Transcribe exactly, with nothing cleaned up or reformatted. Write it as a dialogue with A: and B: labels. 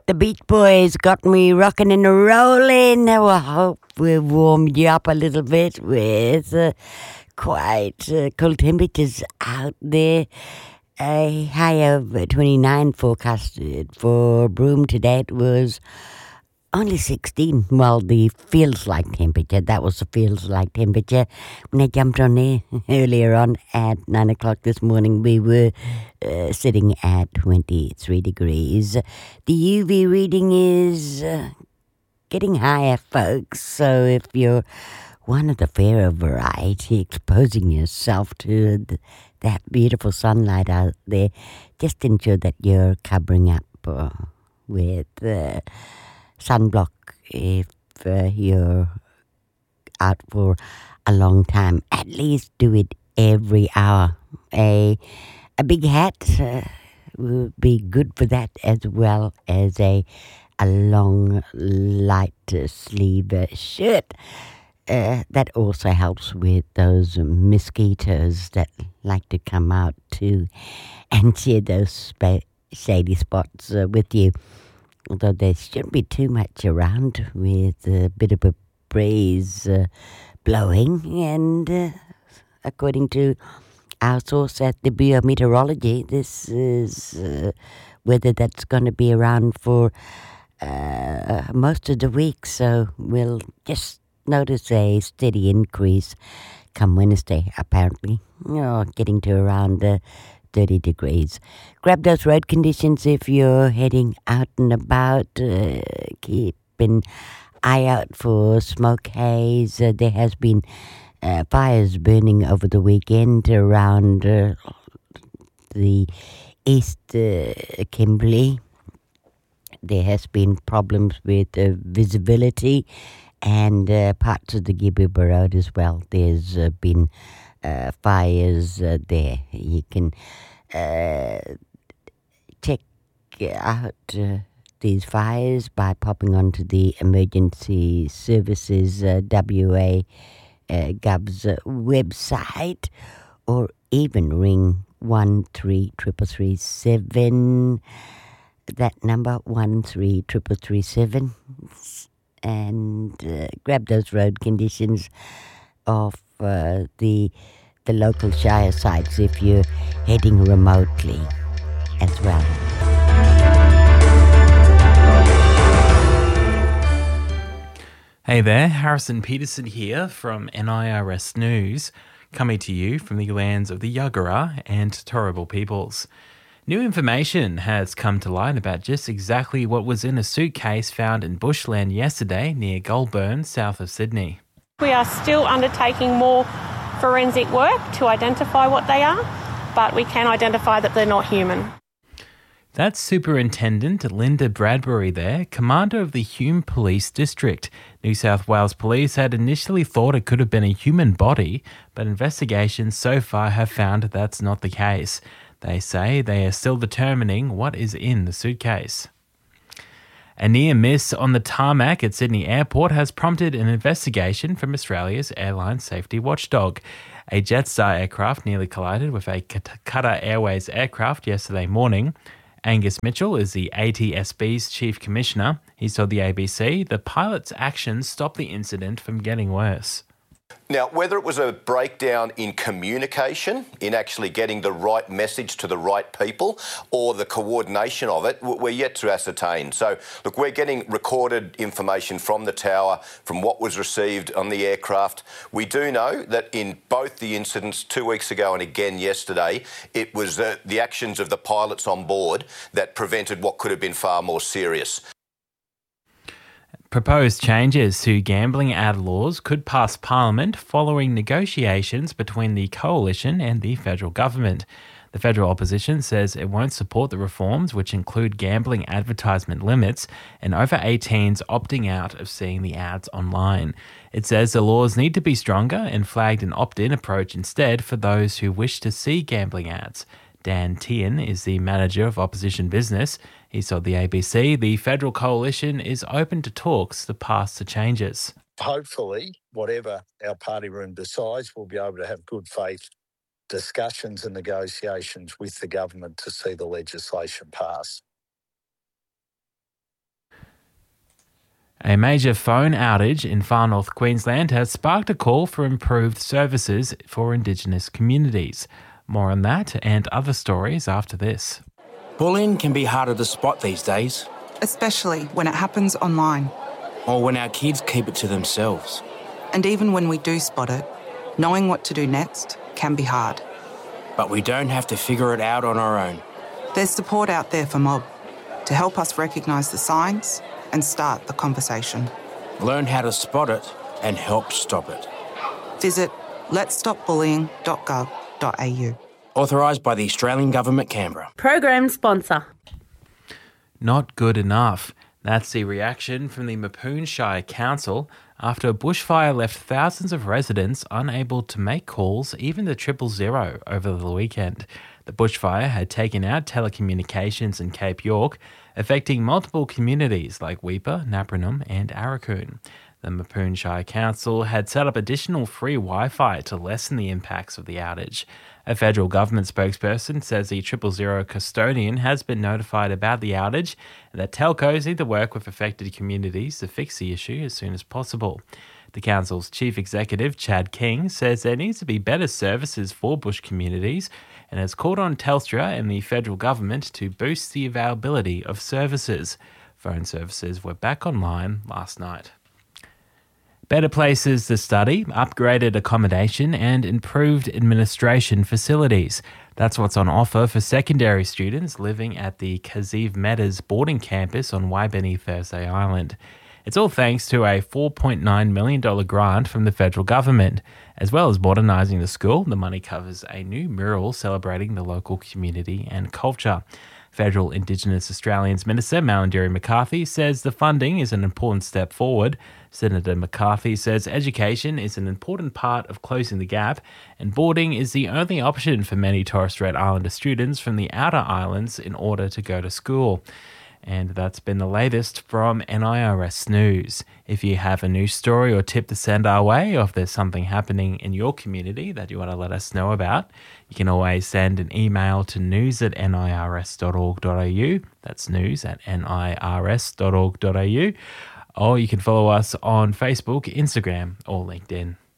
A: The Beach Boys got me rocking and rolling. Well, I hope we've warmed you up a little bit with uh, quite uh, cool temperatures out there. A high of twenty-nine forecasted for Broome today. It was only sixteen. Well, the feels like temperature. That was the feels like temperature. When I jumped on there earlier on at nine o'clock this morning, we were uh, sitting at twenty-three degrees. The U V reading is uh, getting higher, folks. So if you're one of the fairer variety, exposing yourself to th- that beautiful sunlight out there, just ensure that you're covering up uh, with uh, sunblock if uh, you're out for a long time. At least do it every hour. A a big hat uh, will be good for that, as well as a a long light uh, sleeve uh, shirt. Uh, that also helps with those mosquitoes that like to come out too and share those spa- shady spots uh, with you. Although there shouldn't be too much around with a bit of a breeze uh, blowing. And uh, according to our source at the Bureau of Meteorology, this is uh, weather that's going to be around for uh, most of the week. So we'll just notice a steady increase come Wednesday, apparently. Oh, getting to around uh, thirty degrees. Grab those road conditions if you're heading out and about. Uh, keep an eye out for smoke haze. Uh, there has been uh, fires burning over the weekend around uh, the East uh, Kimberley. There has been problems with uh, visibility and uh, parts of the Gibberba Road as well. There's uh, been uh, fires uh, there. You can uh, check out uh, these fires by popping onto the Emergency Services uh, W A uh, Gov's uh, website, or even ring one three triple three seven. That number, one three triple three seven. And uh, grab those road conditions off uh, the the local Shire sites if you're heading remotely as well.
B: Hey there, Harrison Peterson here from N I R S News, coming to you from the lands of the Yagara and Turrbal peoples. New information has come to light about just exactly what was in a suitcase found in bushland yesterday near Goulburn, south of Sydney.
C: We are still undertaking more forensic work to identify what they are, but we can identify that they're not human.
B: That's Superintendent Linda Bradbury there, Commander of the Hume Police District. New South Wales Police had initially thought it could have been a human body, but investigations so far have found that's not the case. They say they are still determining what is in the suitcase. A near miss on the tarmac at Sydney Airport has prompted an investigation from Australia's airline safety watchdog. A Jetstar aircraft nearly collided with a Qatar Airways aircraft yesterday morning. Angus Mitchell is the A T S B's Chief Commissioner. He told the A B C the pilot's actions stopped the incident from getting worse.
D: Now, whether it was a breakdown in communication, in actually getting the right message to the right people, or the coordination of it, we're yet to ascertain. So, look, we're getting recorded information from the tower, from what was received on the aircraft. We do know that in both the incidents two weeks ago and again yesterday, it was uh, the actions of the pilots on board that prevented what could have been far more serious.
B: Proposed changes to gambling ad laws could pass Parliament following negotiations between the Coalition and the federal government. The federal opposition says it won't support the reforms, which include gambling advertisement limits and over eighteens opting out of seeing the ads online. It says the laws need to be stronger and flagged an opt-in approach instead for those who wish to see gambling ads. Dan Tian is the manager of opposition business. He told the A B C the federal coalition is open to talks to pass the changes.
E: Hopefully, whatever our party room decides, we'll be able to have good faith discussions and negotiations with the government to see the legislation pass.
B: A major phone outage in far north Queensland has sparked a call for improved services for Indigenous communities. More on that and other stories after this.
F: Bullying can be harder to spot these days.
G: Especially when it happens online.
F: Or when our kids keep it to themselves.
G: And even when we do spot it, knowing what to do next can be hard.
F: But we don't have to figure it out on our own.
G: There's support out there for Mob to help us recognise the signs and start the conversation.
F: Learn how to spot it and help stop it.
G: Visit lets stop bullying dot gov dot a u.
F: Authorised by the Australian Government, Canberra.
C: Program sponsor.
B: Not good enough. That's the reaction from the Mapoon Shire Council after a bushfire left thousands of residents unable to make calls even to triple zero over the weekend. The bushfire had taken out telecommunications in Cape York, affecting multiple communities like Weipa, Napranum and Arakoon. The Mapoon Shire Council had set up additional free Wi-Fi to lessen the impacts of the outage. A federal government spokesperson says the triple zero custodian has been notified about the outage and that telcos need to work with affected communities to fix the issue as soon as possible. The council's chief executive, Chad King, says there needs to be better services for bush communities and has called on Telstra and the federal government to boost the availability of services. Phone services were back online last night. Better places to study, upgraded accommodation and improved administration facilities. That's what's on offer for secondary students living at the Kaziv Meadows boarding campus on Waibeni Thursday Island. It's all thanks to a four point nine million dollars grant from the federal government. As well as modernising the school, the money covers a new mural celebrating the local community and culture. Federal Indigenous Australians Minister Malarndirri McCarthy says the funding is an important step forward. Senator McCarthy says education is an important part of closing the gap, and boarding is the only option for many Torres Strait Islander students from the outer islands in order to go to school. And that's been the latest from N I R S News. If you have a news story or tip to send our way, or if there's something happening in your community that you want to let us know about, you can always send an email to news at nirs dot org dot a u. That's news at nirs dot org dot a u. Or you can follow us on Facebook, Instagram, or LinkedIn.